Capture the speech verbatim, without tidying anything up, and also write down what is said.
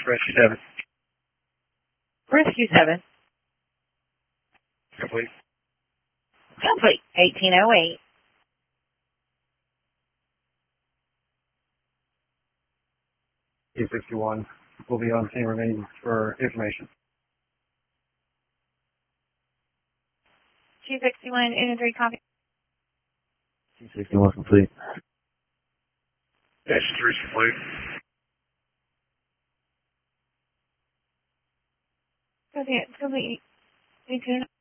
Rescue seven. Rescue seven. Complete. Complete. eighteen oh eight. T sixty-one will be on scene remaining for information. T sixty-one, imagery copy. T sixty-one complete. Dash three complete. Complete. Complete. eighteen.